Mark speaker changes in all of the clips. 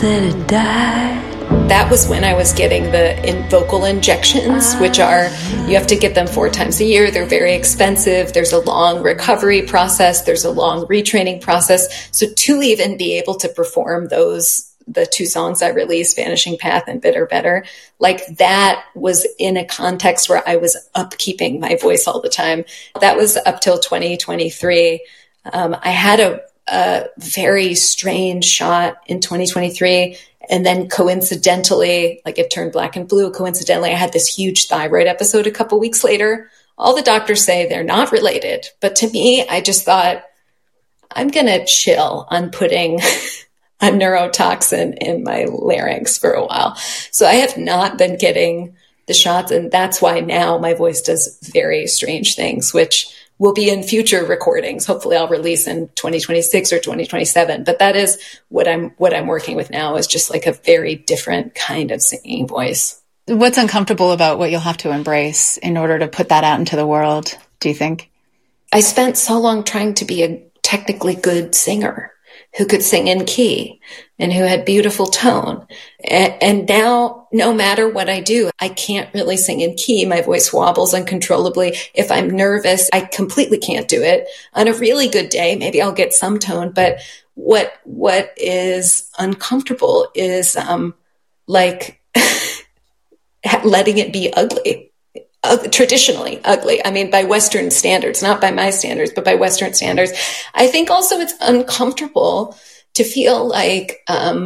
Speaker 1: Let it die.
Speaker 2: That was when I was getting the vocal injections, which are, you have to get them 4 times a year. They're very expensive. There's a long recovery process. There's a long retraining process. So to even be able to perform the 2 songs I released, Vanishing Path and Bitter Better, like that was in a context where I was upkeeping my voice all the time. That was up till 2023. I had a very strange shot in 2023. And then coincidentally, like it turned black and blue. Coincidentally, I had this huge thyroid episode a couple weeks later. All the doctors say they're not related. But to me, I just thought, I'm going to chill on putting a neurotoxin in my larynx for a while. So I have not been getting the shots. And that's why now my voice does very strange things, which will be in future recordings. Hopefully I'll release in 2026 or 2027. But that is what I'm working with now, is just like a very different kind of singing voice.
Speaker 3: What's uncomfortable about what you'll have to embrace in order to put that out into the world, do you think?
Speaker 2: I spent so long trying to be a technically good singer who could sing in key and who had beautiful tone. And now, no matter what I do, I can't really sing in key. My voice wobbles uncontrollably. If I'm nervous, I completely can't do it. On a really good day, maybe I'll get some tone, but what is uncomfortable is, like letting it be ugly. Traditionally ugly. I mean, by Western standards, not by my standards, but by Western standards. I think also it's uncomfortable to feel like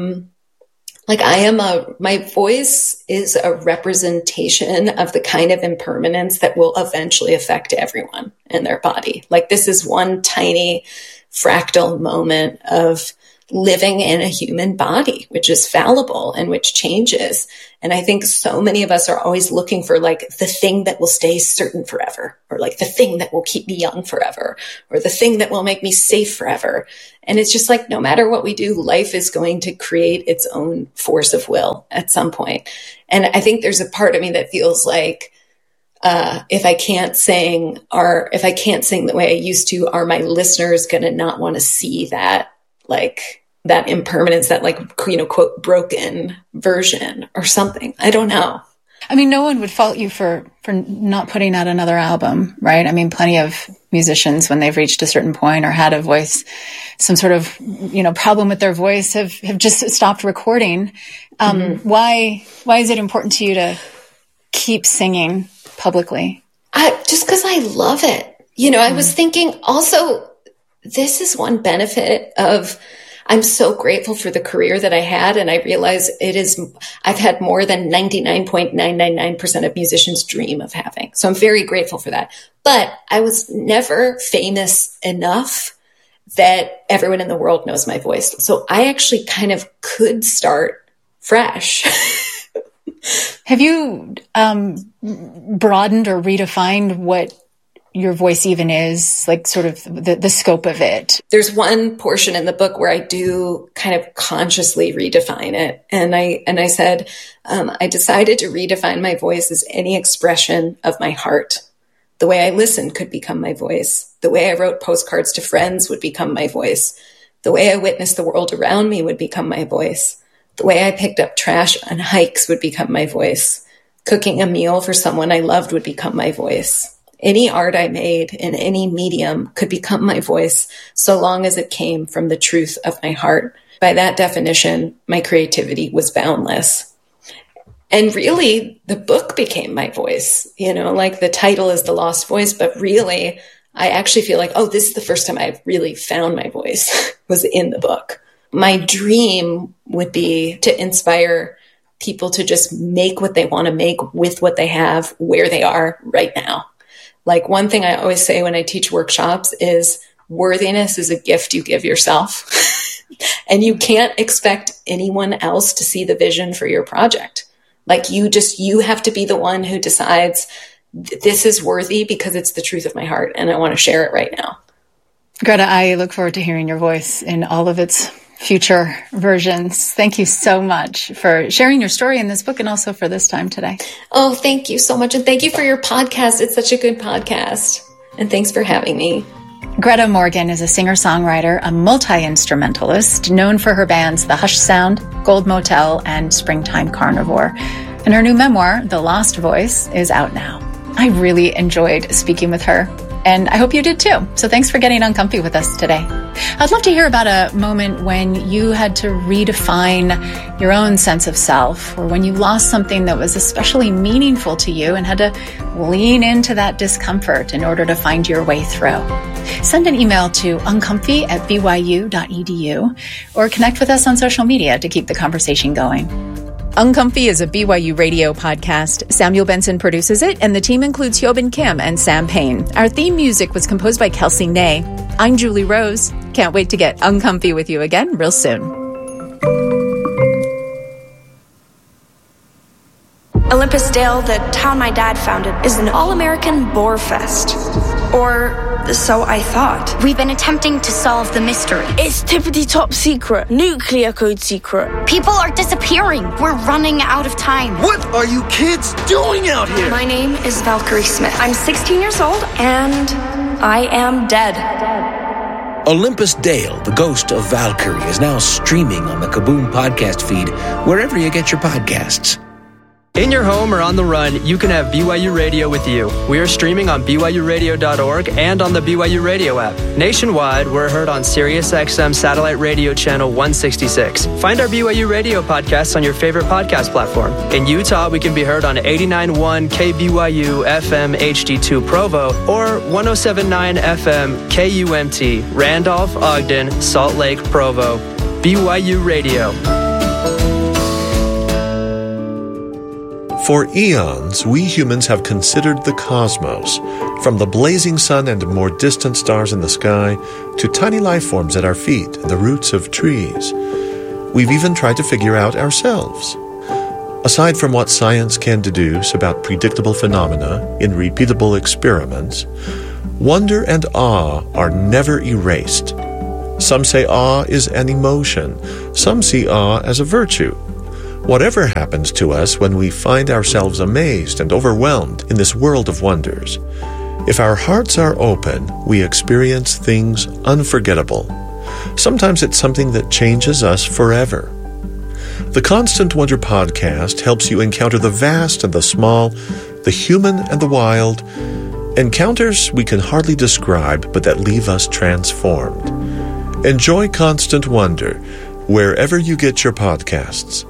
Speaker 2: my voice is a representation of the kind of impermanence that will eventually affect everyone in their body. Like this is one tiny fractal moment of living in a human body, which is fallible and which changes. And I think so many of us are always looking for like the thing that will stay certain forever, or like the thing that will keep me young forever, or the thing that will make me safe forever. And it's just like, no matter what we do, life is going to create its own force of will at some point. And I think there's a part of me that feels like, if I can't sing the way I used to, are my listeners going to not want to see that, like that impermanence, that like, quote, broken version or something? I don't know.
Speaker 3: I mean, no one would fault you for not putting out another album, right? I mean, plenty of musicians, when they've reached a certain point or had a voice, some sort of, problem with their voice, have just stopped recording. Why is it important to you to keep singing publicly?
Speaker 2: Just because I love it. I was thinking also, this is one benefit of, I'm so grateful for the career that I had. And I realize I've had more than 99.999% of musicians dream of having. So I'm very grateful for that. But I was never famous enough that everyone in the world knows my voice. So I actually kind of could start fresh.
Speaker 3: Have you broadened or redefined what your voice even is, like sort of the scope of it?
Speaker 2: There's one portion in the book where I do kind of consciously redefine it. And I said, I decided to redefine my voice as any expression of my heart. The way I listened could become my voice. The way I wrote postcards to friends would become my voice. The way I witnessed the world around me would become my voice. The way I picked up trash on hikes would become my voice. Cooking a meal for someone I loved would become my voice. Any art I made in any medium could become my voice, so long as it came from the truth of my heart. By that definition, my creativity was boundless. And really, the book became my voice. Like the title is The Lost Voice, but really, I actually feel like, this is the first time I've really found my voice was in the book. My dream would be to inspire people to just make what they want to make with what they have, where they are right now. Like one thing I always say when I teach workshops is worthiness is a gift you give yourself. And you can't expect anyone else to see the vision for your project. Like you have to be the one who decides this is worthy because it's the truth of my heart and I want to share it right now.
Speaker 3: Greta, I look forward to hearing your voice in all of its future versions. Thank you so much for sharing your story in this book and also for this time today.
Speaker 2: Oh, thank you so much. And thank you for your podcast. It's such a good podcast. And thanks for having me.
Speaker 3: Greta Morgan is a singer-songwriter, a multi-instrumentalist, known for her bands The Hush Sound, Gold Motel, and Springtime Carnivore. And her new memoir, The Lost Voice, is out now. I really enjoyed speaking with her, and I hope you did too. So thanks for getting uncomfy with us today. I'd love to hear about a moment when you had to redefine your own sense of self, or when you lost something that was especially meaningful to you and had to lean into that discomfort in order to find your way through. Send an email to uncomfy@byu.edu or connect with us on social media to keep the conversation going. Uncomfy is a BYU radio podcast. Samuel Benson produces it, and the team includes Hyobin Kim and Sam Payne. Our theme music was composed by Kelsey Ney. I'm Julie Rose. Can't wait to get uncomfy with you again real soon.
Speaker 1: Olympus Dale, the town my dad founded, is an all-American boar fest. Or so I thought.
Speaker 4: We've been attempting to solve the mystery.
Speaker 5: It's tippity top secret. Nuclear code secret.
Speaker 4: People are disappearing. We're running out of time.
Speaker 6: What are you kids doing out here?
Speaker 1: My name is Valkyrie Smith. I'm 16 years old, and I am dead.
Speaker 6: Olympus Dale, the ghost of Valkyrie, is now streaming on the Kaboom podcast feed, wherever you get your podcasts.
Speaker 7: In your home or on the run, you can have BYU Radio with you. We are streaming on BYURadio.org and on the BYU Radio app. Nationwide, we're heard on SiriusXM Satellite Radio Channel 166. Find our BYU Radio podcasts on your favorite podcast platform. In Utah, we can be heard on 89.1 KBYU FM HD2 Provo or 107.9 FM KUMT, Randolph, Ogden, Salt Lake, Provo. BYU Radio.
Speaker 8: For eons, we humans have considered the cosmos, from the blazing sun and more distant stars in the sky to tiny life forms at our feet and the roots of trees. We've even tried to figure out ourselves. Aside from what science can deduce about predictable phenomena in repeatable experiments, wonder and awe are never erased. Some say awe is an emotion. Some see awe as a virtue. Whatever happens to us when we find ourselves amazed and overwhelmed in this world of wonders, if our hearts are open, we experience things unforgettable. Sometimes it's something that changes us forever. The Constant Wonder podcast helps you encounter the vast and the small, the human and the wild, encounters we can hardly describe but that leave us transformed. Enjoy Constant Wonder wherever you get your podcasts.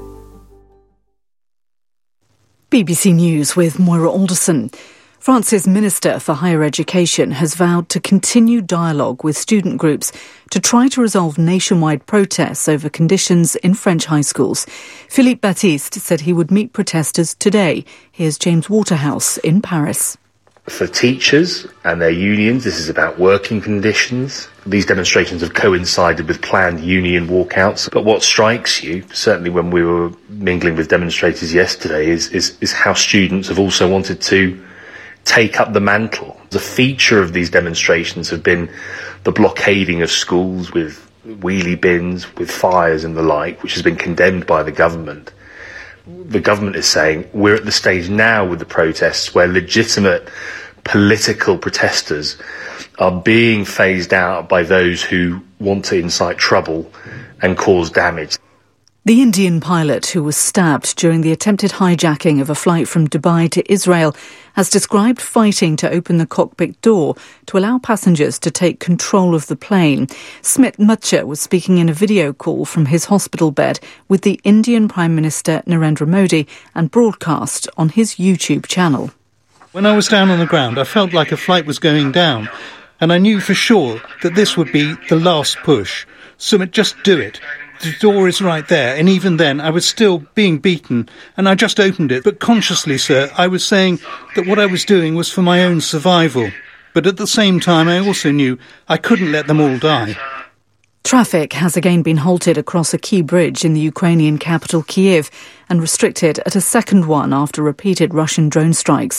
Speaker 9: BBC News with Moira Alderson. France's Minister for Higher Education has vowed to continue dialogue with student groups to try to resolve nationwide protests over conditions in French high schools. Philippe Baptiste said he would meet protesters today. Here's James Waterhouse in Paris.
Speaker 10: For teachers and their unions, this is about working conditions. These demonstrations have coincided with planned union walkouts. But what strikes you, certainly when we were mingling with demonstrators yesterday, is how students have also wanted to take up the mantle. The feature of these demonstrations have been the blockading of schools with wheelie bins, with fires and the like, which has been condemned by the government. The government is saying we're at the stage now with the protests where legitimate political protesters are being phased out by those who want to incite trouble and cause damage.
Speaker 9: The Indian pilot who was stabbed during the attempted hijacking of a flight from Dubai to Israel has described fighting to open the cockpit door to allow passengers to take control of the plane. Smit Mutcher was speaking in a video call from his hospital bed with the Indian Prime Minister Narendra Modi and broadcast on his YouTube channel.
Speaker 11: When I was down on the ground, I felt like a flight was going down, and I knew for sure that this would be the last push. Sumit, just do it. The door is right there, and even then I was still being beaten, and I just opened it. But consciously, sir, I was saying that what I was doing was for my own survival. But at the same time, I also knew I couldn't let them all die.
Speaker 9: Traffic has again been halted across a key bridge in the Ukrainian capital Kyiv and restricted at a second one after repeated Russian drone strikes.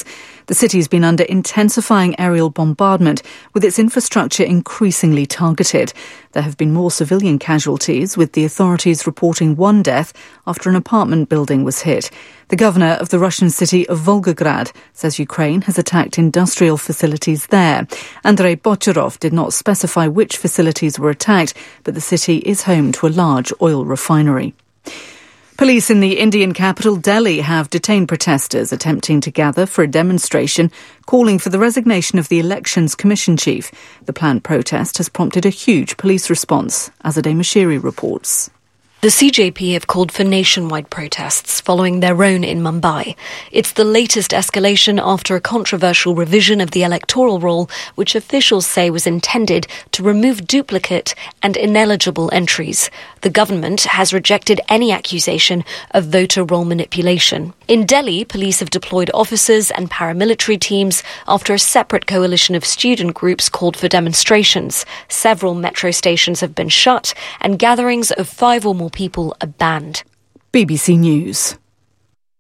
Speaker 9: The city's been under intensifying aerial bombardment, with its infrastructure increasingly targeted. There have been more civilian casualties, with the authorities reporting one death after an apartment building was hit. The governor of the Russian city of Volgograd says Ukraine has attacked industrial facilities there. Andrei Bocharov did not specify which facilities were attacked, but the city is home to a large oil refinery. Police in the Indian capital, Delhi, have detained protesters attempting to gather for a demonstration calling for the resignation of the Elections Commission chief. The planned protest has prompted a huge police response, Azadeh Mashiri reports.
Speaker 12: The CJP have called for nationwide protests following their own in Mumbai. It's the latest escalation after a controversial revision of the electoral roll, which officials say was intended to remove duplicate and ineligible entries. The government has rejected any accusation of voter roll manipulation. In Delhi, police have deployed officers and paramilitary teams after a separate coalition of student groups called for demonstrations. Several metro stations have been shut and gatherings of 5 or more people are banned.
Speaker 9: BBC News.